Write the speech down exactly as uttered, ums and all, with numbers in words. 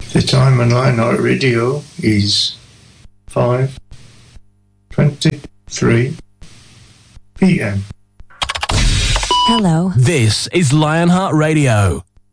The time on Lionheart Radio is five twenty-three p m. Hello. This is Lionheart Radio.